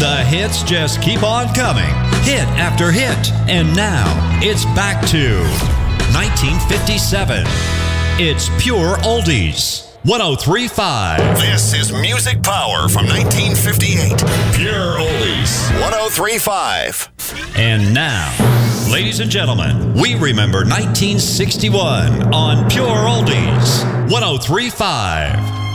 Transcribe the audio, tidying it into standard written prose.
The hits just keep on coming, hit after hit. And now, it's back to 1957. It's Pure Oldies. 103.5. This is Music Power from 1958. Pure Oldies. 103.5. And now, ladies and gentlemen, we remember 1961 on Pure Oldies. 103.5.